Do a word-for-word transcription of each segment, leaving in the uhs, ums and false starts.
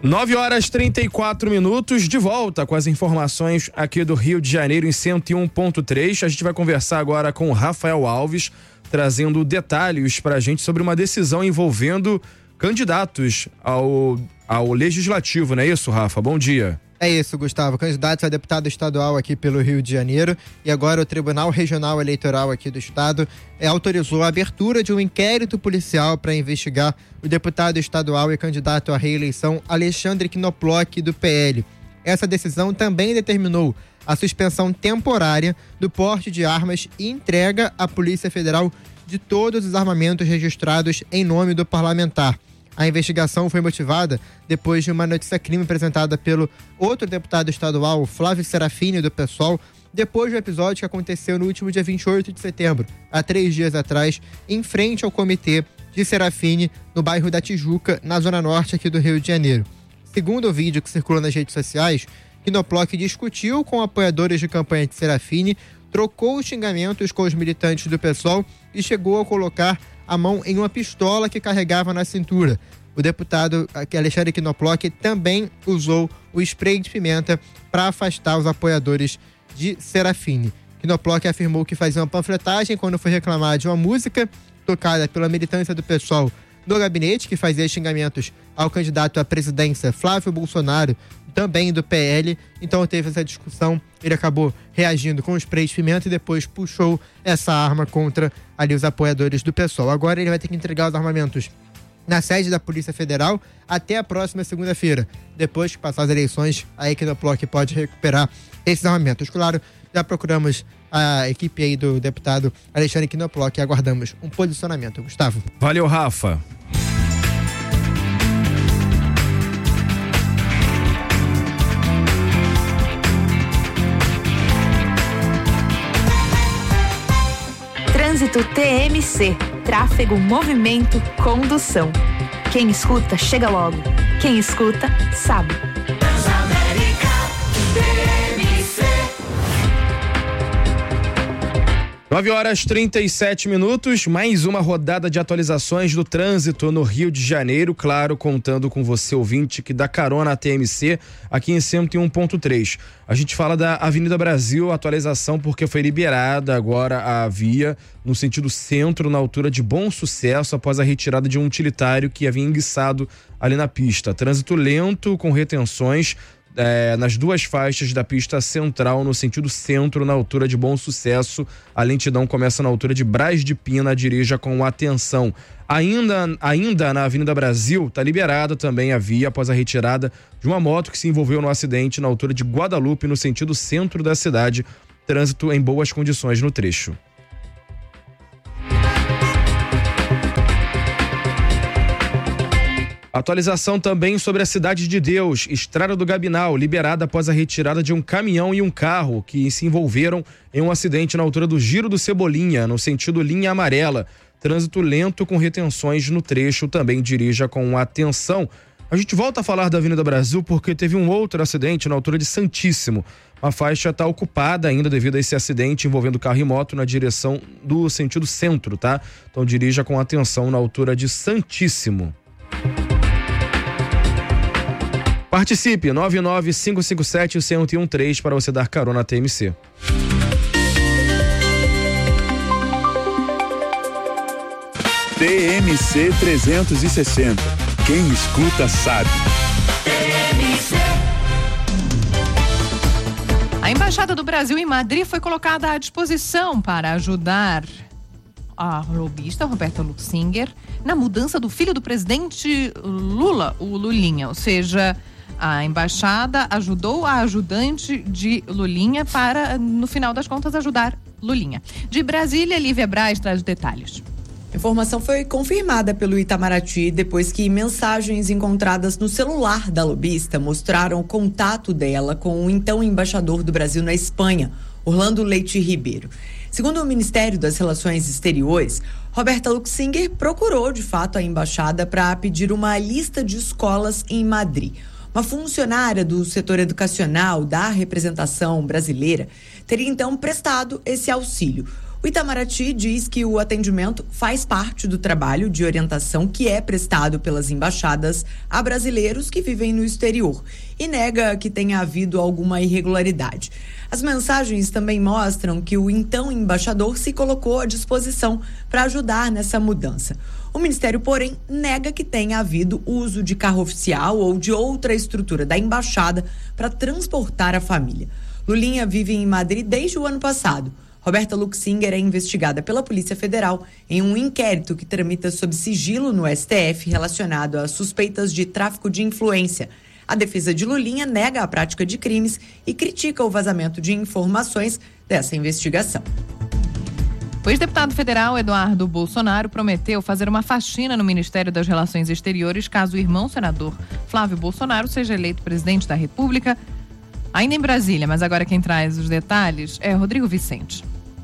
nove horas e trinta e quatro minutos, de volta com as informações aqui do Rio de Janeiro em cento e um ponto três. A gente vai conversar agora com o Rafael Alves, trazendo detalhes pra gente sobre uma decisão envolvendo candidatos ao, ao Legislativo, não é isso, Rafa? Bom dia. É isso, Gustavo. Candidatos a deputado estadual aqui pelo Rio de Janeiro, e agora o Tribunal Regional Eleitoral aqui do estado é, autorizou a abertura de um inquérito policial para investigar o deputado estadual e candidato à reeleição Alexandre Knoploch, do P L. Essa decisão também determinou a suspensão temporária do porte de armas e entrega à Polícia Federal de todos os armamentos registrados em nome do parlamentar. A investigação foi motivada depois de uma notícia-crime apresentada pelo outro deputado estadual, Flávio Serafini, do PSOL, depois do episódio que aconteceu no último dia vinte e oito de setembro, há três dias atrás, em frente ao comitê de Serafini, no bairro da Tijuca, na zona norte aqui do Rio de Janeiro. Segundo o vídeo que circulou nas redes sociais, Knoploch discutiu com apoiadores de campanha de Serafini, trocou xingamentos com os militantes do PSOL e chegou a colocar a mão em uma pistola que carregava na cintura. O deputado Alexandre Knoploch também usou o spray de pimenta para afastar os apoiadores de Serafini. Knoploch afirmou que fazia uma panfletagem quando foi reclamar de uma música tocada pela militância do PSOL no gabinete, que fazia xingamentos ao candidato à presidência Flávio Bolsonaro, também do P L. Então teve essa discussão, ele acabou reagindo com o spray de pimenta e depois puxou essa arma contra ali os apoiadores do PSOL. Agora ele vai ter que entregar os armamentos na sede da Polícia Federal até a próxima segunda-feira. Depois que passar as eleições, a Knoploch pode recuperar esses armamentos. Claro, já procuramos a equipe aí do deputado Alexandre Knoploch e aguardamos um posicionamento. Gustavo. Valeu, Rafa. Trânsito T M C, tráfego, movimento, condução. Quem escuta, chega logo. Quem escuta, sabe. Transamérica T M C. nove horas e trinta e sete minutos, mais uma rodada de atualizações do trânsito no Rio de Janeiro, claro, contando com você, ouvinte, que dá carona à T M C aqui em cento e um ponto três. A gente fala da Avenida Brasil, atualização porque foi liberada agora a via no sentido centro, na altura de Bom Sucesso, após a retirada de um utilitário que havia enguiçado ali na pista. Trânsito lento, com retenções É, nas duas faixas da pista central, no sentido centro, na altura de Bom Sucesso. A lentidão começa na altura de Braz de Pina, dirija com atenção. Ainda, ainda na Avenida Brasil, está liberada também a via após a retirada de uma moto que se envolveu no acidente na altura de Guadalupe, no sentido centro da cidade. Trânsito em boas condições no trecho. Atualização também sobre a Cidade de Deus, Estrada do Gabinal, liberada após a retirada de um caminhão e um carro que se envolveram em um acidente na altura do Giro do Cebolinha, no sentido linha amarela. Trânsito lento com retenções no trecho, também dirija com atenção. A gente volta a falar da Avenida Brasil porque teve um outro acidente na altura de Santíssimo. A faixa está ocupada ainda devido a esse acidente envolvendo carro e moto na direção do sentido centro, tá? Então dirija com atenção na altura de Santíssimo. Participe, nove nove cinco cinco sete um zero um três para você dar carona na T M C. T M C trezentos e sessenta. Quem escuta sabe. T M C. A Embaixada do Brasil em Madrid foi colocada à disposição para ajudar a lobista Roberta Luxinger na mudança do filho do presidente Lula, o Lulinha, ou seja, a embaixada ajudou a ajudante de Lulinha para, no final das contas, ajudar Lulinha. De Brasília, Lívia Braz traz detalhes. A informação foi confirmada pelo Itamaraty depois que mensagens encontradas no celular da lobista mostraram o contato dela com o então embaixador do Brasil na Espanha, Orlando Leite Ribeiro. Segundo o Ministério das Relações Exteriores, Roberta Luxinger procurou, de fato, a embaixada para pedir uma lista de escolas em Madrid. Uma funcionária do setor educacional da representação brasileira teria então prestado esse auxílio. O Itamaraty diz que o atendimento faz parte do trabalho de orientação que é prestado pelas embaixadas a brasileiros que vivem no exterior e nega que tenha havido alguma irregularidade. As mensagens também mostram que o então embaixador se colocou à disposição para ajudar nessa mudança. O Ministério, porém, nega que tenha havido uso de carro oficial ou de outra estrutura da embaixada para transportar a família. Lulinha vive em Madrid desde o ano passado. Roberta Luxinger é investigada pela Polícia Federal em um inquérito que tramita sob sigilo no S T F relacionado a suspeitas de tráfico de influência. A defesa de Lulinha nega a prática de crimes e critica o vazamento de informações dessa investigação. O ex-deputado federal Eduardo Bolsonaro prometeu fazer uma faxina no Ministério das Relações Exteriores caso o irmão senador Flávio Bolsonaro seja eleito presidente da República, ainda em Brasília. Mas agora quem traz os detalhes é Rodrigo Vicente.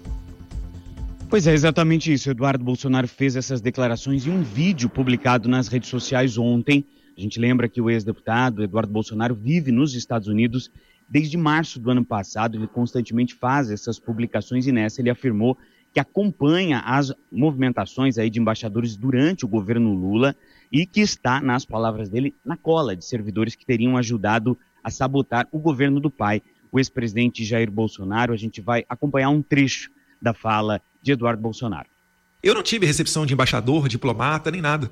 Pois é, exatamente isso. Eduardo Bolsonaro fez essas declarações em um vídeo publicado nas redes sociais ontem. A gente lembra que o ex-deputado Eduardo Bolsonaro vive nos Estados Unidos desde março do ano passado. Ele constantemente faz essas publicações e nessa ele afirmou que acompanha as movimentações aí de embaixadores durante o governo Lula e que está, nas palavras dele, na cola de servidores que teriam ajudado a sabotar o governo do pai, o ex-presidente Jair Bolsonaro. A gente vai acompanhar um trecho da fala de Eduardo Bolsonaro. Eu não tive recepção de embaixador, diplomata, nem nada.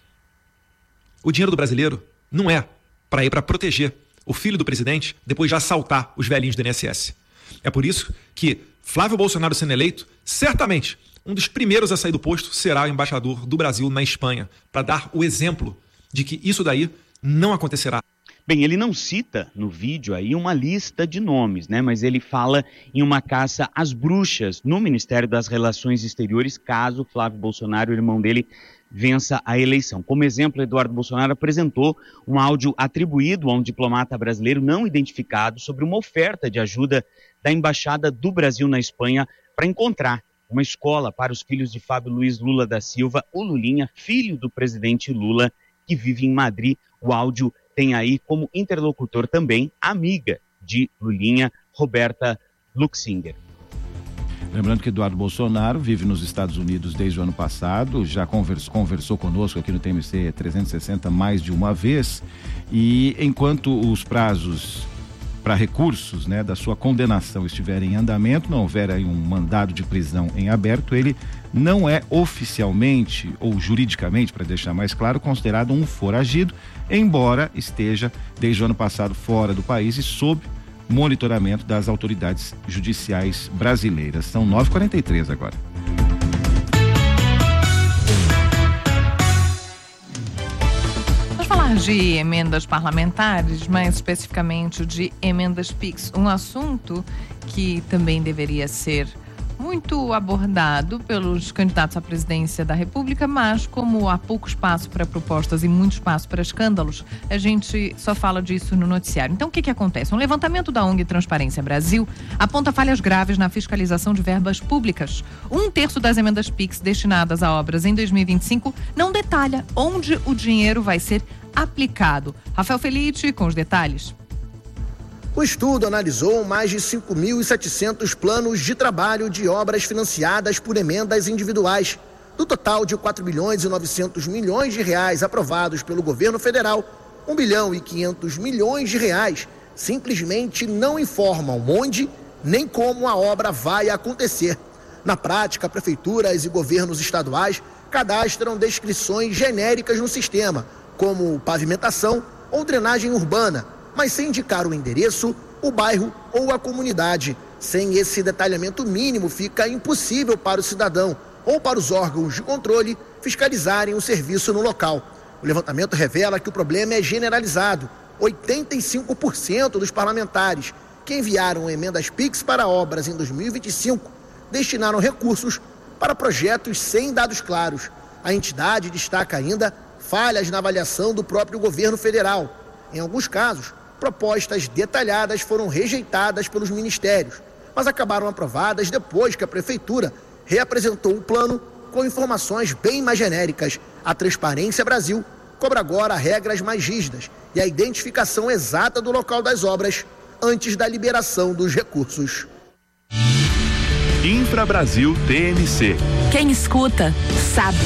O dinheiro do brasileiro não é para ir para proteger o filho do presidente depois de assaltar os velhinhos do I N S S. É por isso que Flávio Bolsonaro sendo eleito, certamente um dos primeiros a sair do posto será o embaixador do Brasil na Espanha, para dar o exemplo de que isso daí não acontecerá. Bem, ele não cita no vídeo aí uma lista de nomes, né? Mas ele fala em uma caça às bruxas no Ministério das Relações Exteriores, caso Flávio Bolsonaro, o irmão dele, vença a eleição. Como exemplo, Eduardo Bolsonaro apresentou um áudio atribuído a um diplomata brasileiro não identificado sobre uma oferta de ajuda da Embaixada do Brasil na Espanha para encontrar uma escola para os filhos de Fábio Luiz Lula da Silva, o Lulinha, filho do presidente Lula, que vive em Madrid. O áudio tem aí como interlocutor também a amiga de Lulinha, Roberta Luxinger. Lembrando que Eduardo Bolsonaro vive nos Estados Unidos desde o ano passado, já conversou, conversou conosco aqui no T M C trezentos e sessenta mais de uma vez, e enquanto os prazos para recursos, né, da sua condenação estiverem em andamento, não houver aí um mandado de prisão em aberto, ele não é oficialmente ou juridicamente, para deixar mais claro, considerado um foragido, embora esteja desde o ano passado fora do país e sob monitoramento das autoridades judiciais brasileiras. São nove e quarenta e três agora. Vamos falar de emendas parlamentares, mais especificamente de emendas PIX, um assunto que também deveria ser muito abordado pelos candidatos à presidência da República, mas como há pouco espaço para propostas e muito espaço para escândalos, a gente só fala disso no noticiário. Então, o que que acontece? Um levantamento da O N G Transparência Brasil aponta falhas graves na fiscalização de verbas públicas. Um terço das emendas PIX destinadas a obras em dois mil e vinte e cinco não detalha onde o dinheiro vai ser aplicado. Rafael Felite com os detalhes. O estudo analisou mais de cinco mil e setecentos planos de trabalho de obras financiadas por emendas individuais. Do total de quatro bilhões e novecentos milhões de reais aprovados pelo governo federal, um bilhão e quinhentos milhões de reais simplesmente não informam onde nem como a obra vai acontecer. Na prática, prefeituras e governos estaduais cadastram descrições genéricas no sistema, como pavimentação ou drenagem urbana, mas sem indicar o endereço, o bairro ou a comunidade. Sem esse detalhamento mínimo, fica impossível para o cidadão ou para os órgãos de controle fiscalizarem o serviço no local. O levantamento revela que o problema é generalizado. oitenta e cinco por cento dos parlamentares que enviaram emendas PIX para obras em dois mil e vinte e cinco destinaram recursos para projetos sem dados claros. A entidade destaca ainda falhas na avaliação do próprio governo federal. Em alguns casos, propostas detalhadas foram rejeitadas pelos ministérios, mas acabaram aprovadas depois que a prefeitura reapresentou o plano com informações bem mais genéricas. A Transparência Brasil cobra agora regras mais rígidas e a identificação exata do local das obras antes da liberação dos recursos. Infra Brasil T M C. Quem escuta, sabe.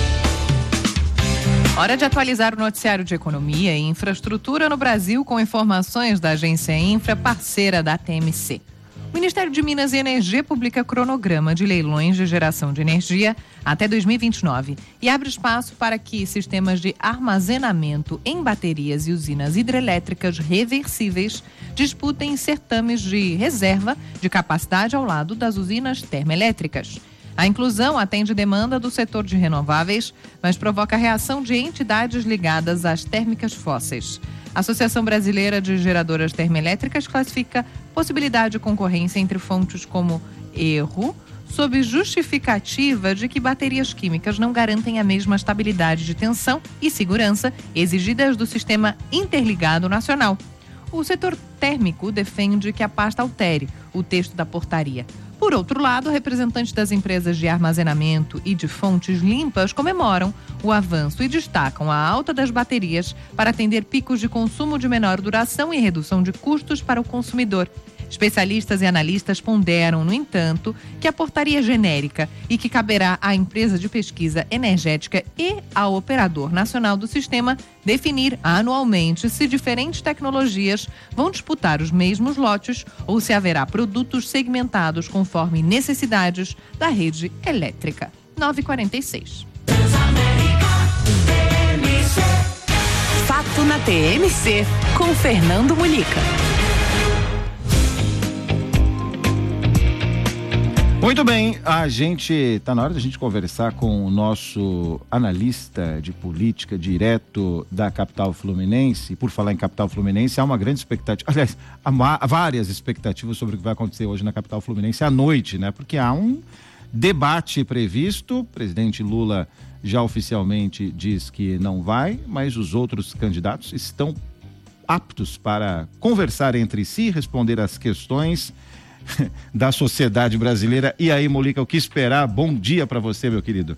Hora de atualizar o noticiário de economia e infraestrutura no Brasil com informações da agência Infra, parceira da T M C. O Ministério de Minas e Energia publica cronograma de leilões de geração de energia até dois mil e vinte e nove e abre espaço para que sistemas de armazenamento em baterias e usinas hidrelétricas reversíveis disputem certames de reserva de capacidade ao lado das usinas termoelétricas. A inclusão atende demanda do setor de renováveis, mas provoca reação de entidades ligadas às térmicas fósseis. A Associação Brasileira de Geradoras Termoelétricas classifica possibilidade de concorrência entre fontes como erro, sob justificativa de que baterias químicas não garantem a mesma estabilidade de tensão e segurança exigidas do Sistema Interligado Nacional. O setor térmico defende que a pasta altere o texto da portaria. Por outro lado, representantes das empresas de armazenamento e de fontes limpas comemoram o avanço e destacam a alta das baterias para atender picos de consumo de menor duração e redução de custos para o consumidor. Especialistas e analistas ponderam, no entanto, que a portaria é genérica e que caberá à empresa de pesquisa energética e ao operador nacional do sistema definir anualmente se diferentes tecnologias vão disputar os mesmos lotes ou se haverá produtos segmentados conforme necessidades da rede elétrica. nove e quarenta e seis. Fato na T M C, com Fernando Mulica. Muito bem, a gente tá na hora da gente conversar com o nosso analista de política direto da capital fluminense. Por falar em capital fluminense, há uma grande expectativa, aliás, há várias expectativas sobre o que vai acontecer hoje na capital fluminense à noite, né? Porque há um debate previsto, o presidente Lula já oficialmente diz que não vai, mas os outros candidatos estão aptos para conversar entre si, responder às questões da sociedade brasileira. E aí, Mulica, o que esperar? Bom dia para você, meu querido.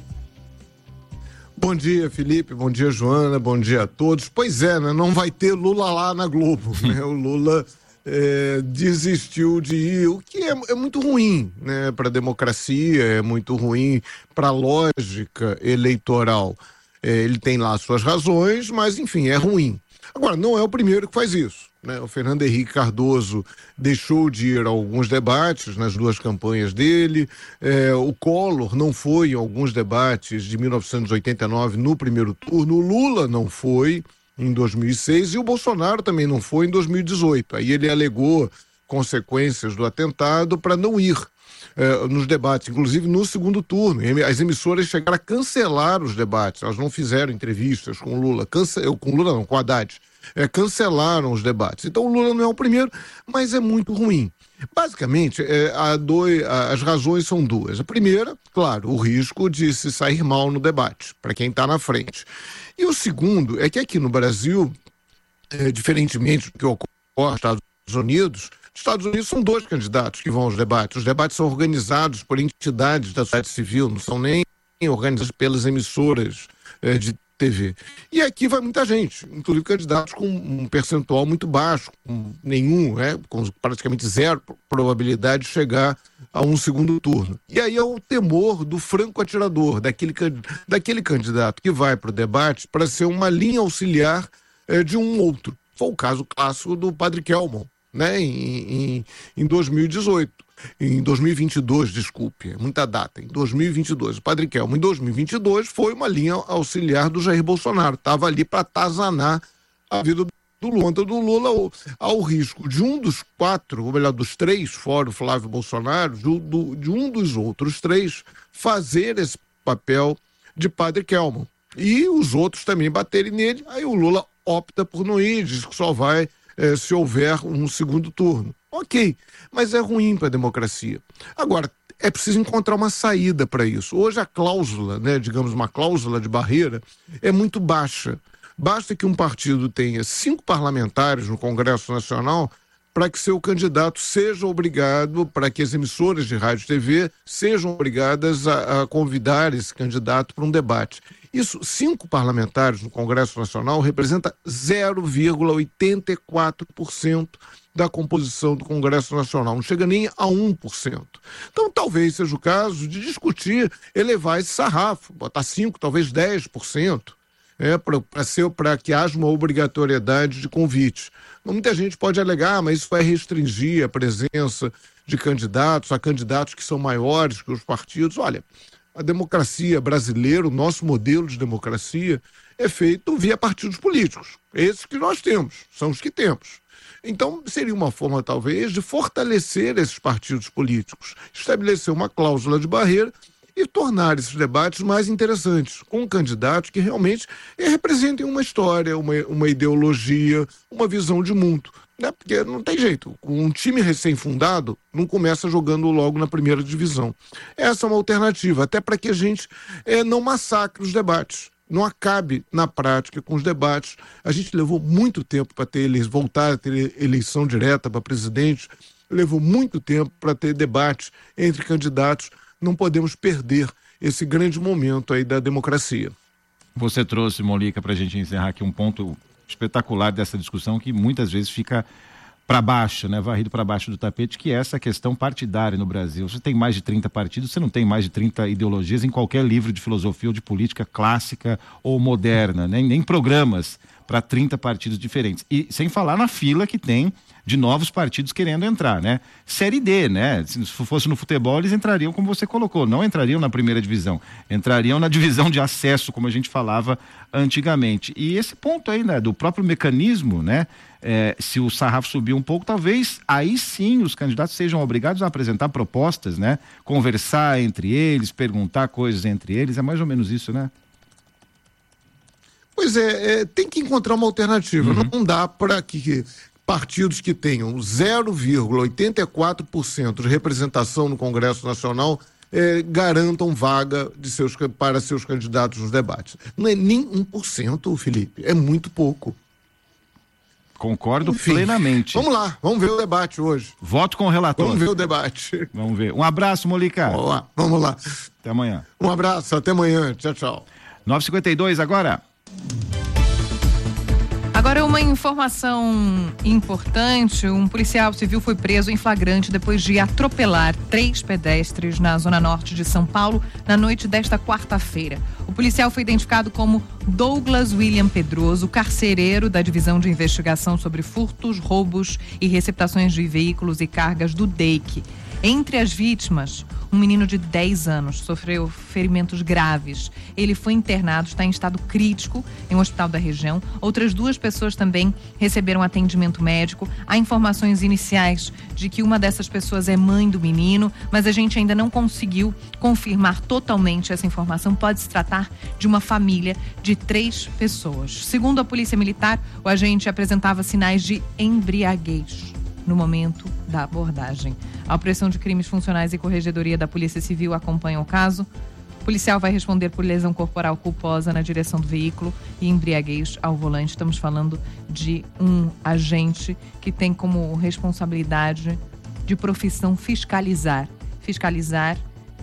Bom dia, Felipe, bom dia, Joana, bom dia a todos. Pois é, né? Não vai ter Lula lá na Globo, né? O Lula é, desistiu de ir, o que é, é muito ruim, né? Para a democracia, é muito ruim para a lógica eleitoral. É, ele tem lá suas razões, mas enfim, é ruim. Agora, não é o primeiro que faz isso, né? O Fernando Henrique Cardoso deixou de ir a alguns debates nas duas campanhas dele, é, o Collor não foi em alguns debates de mil novecentos e oitenta e nove no primeiro turno, o Lula não foi em dois mil e seis e o Bolsonaro também não foi em dois mil e dezoito. Aí ele alegou consequências do atentado para não ir é, nos debates, inclusive no segundo turno. As emissoras chegaram a cancelar os debates, elas não fizeram entrevistas com o Lula, cance... com o Lula não, com o Haddad. É, cancelaram os debates. Então o Lula não é o primeiro, mas é muito ruim. Basicamente, é, há dois, as razões são duas. A primeira, claro, o risco de se sair mal no debate, para quem está na frente. E o segundo é que aqui no Brasil, é, diferentemente do que ocorre nos Estados Unidos, nos Estados Unidos são dois candidatos que vão aos debates. Os debates são organizados por entidades da sociedade civil, não são nem organizados pelas emissoras é, de T V. E aqui vai muita gente, inclusive candidatos com um percentual muito baixo, com nenhum, né, com praticamente zero probabilidade de chegar a um segundo turno. E aí é o temor do franco atirador, daquele, daquele candidato que vai para o debate para ser uma linha auxiliar é, de um outro. Foi o caso clássico do Padre Kelmon, né, em, em, em dois mil e dezoito. Em dois mil e vinte e dois, desculpe, muita data, em dois mil e vinte e dois, o Padre Kelmon, em dois mil e vinte e dois, foi uma linha auxiliar do Jair Bolsonaro, estava ali para atazanar a vida do Lula. Contra do Lula, ao, ao risco de um dos quatro, ou melhor, dos três, fora o Flávio Bolsonaro, de, do, de um dos outros três, fazer esse papel de Padre Kelmon. E os outros também baterem nele, aí o Lula opta por não ir, diz que só vai é, se houver um segundo turno. Ok, mas é ruim para a democracia. Agora, é preciso encontrar uma saída para isso. Hoje a cláusula, né, digamos uma cláusula de barreira, é muito baixa. Basta que um partido tenha cinco parlamentares no Congresso Nacional para que seu candidato seja obrigado, para que as emissoras de rádio e T V sejam obrigadas a, a convidar esse candidato para um debate. Isso, cinco parlamentares no Congresso Nacional representa zero vírgula oitenta e quatro por cento da composição do Congresso Nacional, não chega nem a um por cento. Então talvez seja o caso de discutir, elevar esse sarrafo, botar cinco por cento, talvez dez por cento, é, para que haja uma obrigatoriedade de convite. Muita gente pode alegar, mas isso vai restringir a presença de candidatos, a candidatos que são maiores que os partidos. Olha, a democracia brasileira, o nosso modelo de democracia, é feito via partidos políticos. Esses que nós temos, são os que temos. Então, seria uma forma, talvez, de fortalecer esses partidos políticos, estabelecer uma cláusula de barreira e tornar esses debates mais interessantes, com candidatos que realmente representem uma história, uma, uma ideologia, uma visão de mundo. Né? Porque não tem jeito, um time recém-fundado não começa jogando logo na primeira divisão. Essa é uma alternativa, até para que a gente é, não massacre os debates, não acabe na prática com os debates. A gente levou muito tempo para ter ele... voltar a ter eleição direta para presidente, levou muito tempo para ter debates entre candidatos. Não podemos perder esse grande momento aí da democracia. Você trouxe, Molica, para a gente encerrar aqui um ponto espetacular dessa discussão que muitas vezes fica para baixo, né, varrido para baixo do tapete, que é essa questão partidária no Brasil. Você tem mais de trinta partidos, você não tem mais de trinta ideologias em qualquer livro de filosofia ou de política clássica ou moderna, né? Nem programas para trinta partidos diferentes. E sem falar na fila que tem de novos partidos querendo entrar, né? Série D, né? Se fosse no futebol, eles entrariam como você colocou, não entrariam na primeira divisão, entrariam na divisão de acesso, como a gente falava antigamente. E esse ponto aí, né, do próprio mecanismo, né? É, se o sarrafo subir um pouco, talvez aí sim os candidatos sejam obrigados a apresentar propostas, né? Conversar entre eles, perguntar coisas entre eles, é mais ou menos isso, né? Pois é, é tem que encontrar uma alternativa. Uhum. Não dá para que partidos que tenham zero vírgula oitenta e quatro por cento de representação no Congresso Nacional é, garantam vaga de seus, para seus candidatos nos debates. Não é nem um por cento, Felipe, é muito pouco. Concordo Enfim, plenamente. Vamos lá, vamos ver o debate hoje. Voto com o relator. Vamos ver o debate. Vamos ver. Um abraço, Molica. Vamos lá, vamos lá. Até amanhã. Um abraço, até amanhã. Tchau, tchau. nove e cinquenta e dois agora. Agora uma informação importante, um policial civil foi preso em flagrante depois de atropelar três pedestres na zona norte de São Paulo na noite desta quarta-feira. O policial foi identificado como Douglas William Pedroso, carcereiro da Divisão de Investigação sobre Furtos, Roubos e Receptações de Veículos e Cargas do D E I C. Entre as vítimas, um menino de dez anos sofreu ferimentos graves. Ele foi internado, está em estado crítico em um hospital da região. Outras duas pessoas também receberam atendimento médico. Há informações iniciais de que uma dessas pessoas é mãe do menino, mas a gente ainda não conseguiu confirmar totalmente essa informação. Pode se tratar de uma família de três pessoas. Segundo a Polícia Militar, o agente apresentava sinais de embriaguez no momento da abordagem. A Operação de Crimes Funcionais e Corregedoria da Polícia Civil acompanha o caso. O policial vai responder por lesão corporal culposa na direção do veículo e embriaguez ao volante. Estamos falando de um agente que tem como responsabilidade de profissão fiscalizar. Fiscalizar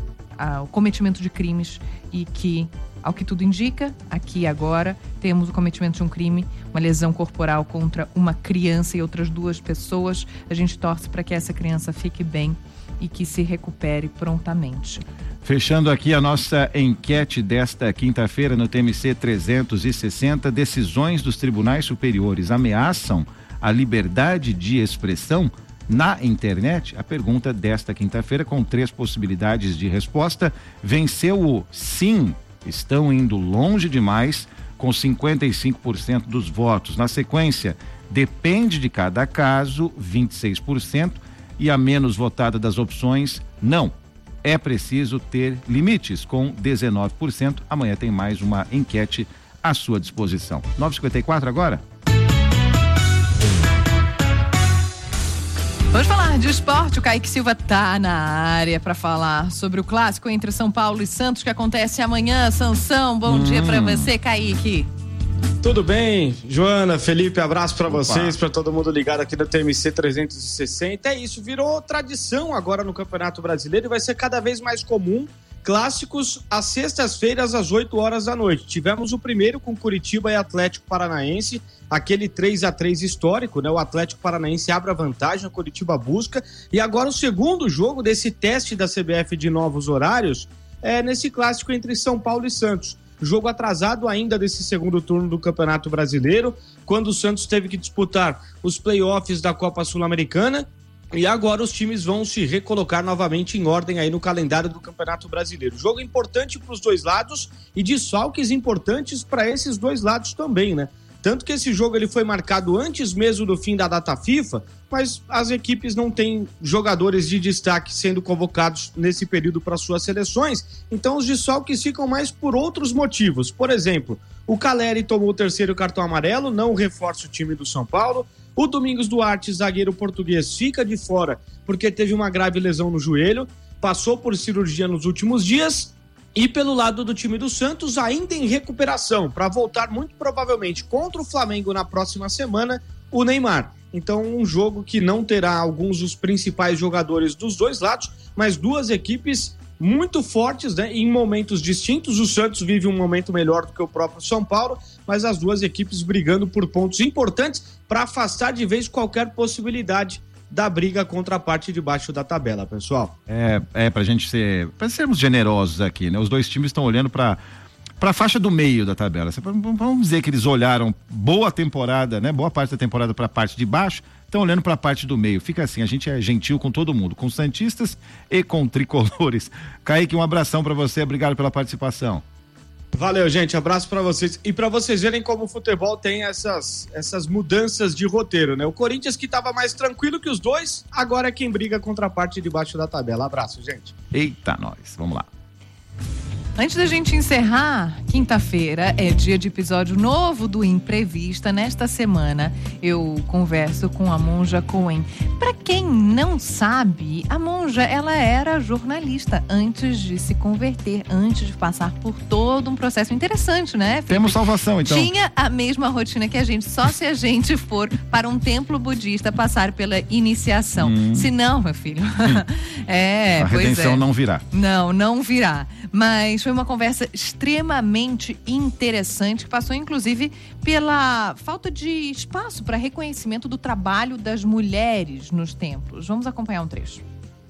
ah, o cometimento de crimes e que, ao que tudo indica, aqui agora temos o cometimento de um crime, uma lesão corporal contra uma criança e outras duas pessoas. A gente torce para que essa criança fique bem e que se recupere prontamente. Fechando aqui a nossa enquete desta quinta-feira no T M C trezentos e sessenta, decisões dos tribunais superiores ameaçam a liberdade de expressão na internet? A pergunta desta quinta-feira, com três possibilidades de resposta, venceu o sim, estão indo longe demais, com cinquenta e cinco por cento dos votos. Na sequência, depende de cada caso, vinte e seis por cento, e a menos votada das opções, não. É preciso ter limites, com dezenove por cento. Amanhã tem mais uma enquete à sua disposição. nove e cinquenta e quatro agora. Vamos falar de esporte. O Kaique Silva tá na área para falar sobre o clássico entre São Paulo e Santos, que acontece amanhã. Sansão, bom hum. dia para você, Kaique. Tudo bem, Joana, Felipe, abraço para vocês, para todo mundo ligado aqui no T M C trezentos e sessenta. É isso, virou tradição agora no Campeonato Brasileiro e vai ser cada vez mais comum Clássicos às sextas-feiras, às oito horas da noite. Tivemos o primeiro com Curitiba e Atlético Paranaense, aquele três a três histórico, né? O Atlético Paranaense abre a vantagem, a Curitiba busca. E agora o segundo jogo desse teste da C B F de novos horários é nesse clássico entre São Paulo e Santos. Jogo atrasado ainda desse segundo turno do Campeonato Brasileiro, quando o Santos teve que disputar os playoffs da Copa Sul-Americana. E agora os times vão se recolocar novamente em ordem aí no calendário do Campeonato Brasileiro. Jogo importante para os dois lados e desfalques importantes para esses dois lados também, né? Tanto que esse jogo ele foi marcado antes mesmo do fim da data FIFA, mas as equipes não têm jogadores de destaque sendo convocados nesse período para suas seleções, então os desfalques ficam mais por outros motivos. Por exemplo, o Caleri tomou o terceiro cartão amarelo, não reforça o time do São Paulo. O Domingos Duarte, zagueiro português, fica de fora porque teve uma grave lesão no joelho, passou por cirurgia nos últimos dias. E pelo lado do time do Santos, ainda em recuperação, para voltar muito provavelmente contra o Flamengo na próxima semana, o Neymar. Então, um jogo que não terá alguns dos principais jogadores dos dois lados, mas duas equipes muito fortes, né, em momentos distintos. O Santos vive um momento melhor do que o próprio São Paulo, mas as duas equipes brigando por pontos importantes para afastar de vez qualquer possibilidade da briga contra a parte de baixo da tabela, pessoal. É, é pra gente ser, pra sermos generosos aqui, né? Os dois times estão olhando pra, pra faixa do meio da tabela. Vamos dizer que eles olharam boa temporada, né? Boa parte da temporada pra parte de baixo, estão olhando pra parte do meio. Fica assim, a gente é gentil com todo mundo, com santistas e com tricolores. Kaique, um abração pra você, obrigado pela participação. Valeu, gente, abraço pra vocês. E pra vocês verem como o futebol tem essas, essas mudanças de roteiro, né? O Corinthians, que tava mais tranquilo que os dois, agora é quem briga contra a parte de baixo da tabela. Abraço, gente. Eita, nós, vamos lá. Antes da gente encerrar, quinta-feira é dia de episódio novo do Imprevista. Nesta semana eu converso com a Monja Cohen. Para quem não sabe, a Monja, ela era jornalista antes de se converter, antes de passar por todo um processo interessante, né, Felipe? Temos salvação, então. Tinha a mesma rotina que a gente, só se a gente for para um templo budista passar pela iniciação. Hum. Se não, meu filho, é, a redenção é. não virá. Não, não virá. Mas foi uma conversa extremamente interessante, que passou inclusive pela falta de espaço para reconhecimento do trabalho das mulheres nos templos. Vamos acompanhar um trecho.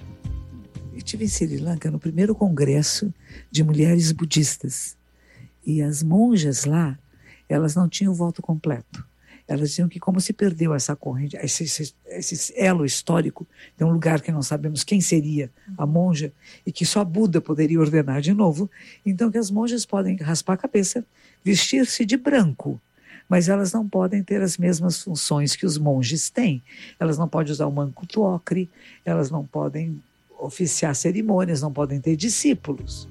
Eu estive em Sri Lanka no primeiro congresso de mulheres budistas. E as monjas lá, elas não tinham o voto completo. Elas diziam que como se perdeu essa corrente, esse, esse, esse elo histórico, de um lugar que não sabemos quem seria a monja, e que só Buda poderia ordenar de novo, então que as monjas podem raspar a cabeça, vestir-se de branco, mas elas não podem ter as mesmas funções que os monges têm. Elas não podem usar o manco tuocre, elas não podem oficiar cerimônias, não podem ter discípulos.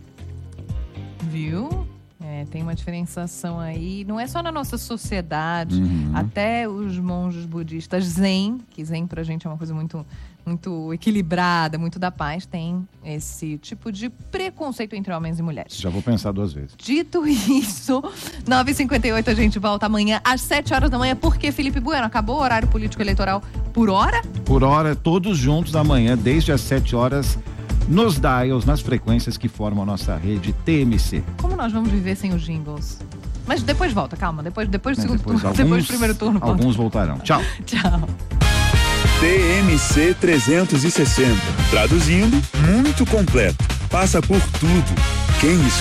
Viu? É, tem uma diferenciação aí, não é só na nossa sociedade, Uhum. até os monges budistas zen, que zen pra gente é uma coisa muito, muito equilibrada, muito da paz, tem esse tipo de preconceito entre homens e mulheres. Já vou pensar duas vezes. Dito isso, nove e cinquenta e oito a gente volta amanhã às sete horas da manhã, porque Felipe Bueno, acabou o horário político eleitoral por hora? Por hora, todos juntos amanhã, desde as sete horas, nos dials, nas frequências que formam a nossa rede T M C. Como nós vamos viver sem os jingles? Mas depois volta, calma, depois, depois do É, segundo depois turno, alguns- depois do primeiro turno. volta. Alguns voltarão. Tchau. Tchau. T M C trezentos e sessenta. Traduzindo, muito completo. Passa por tudo. Quem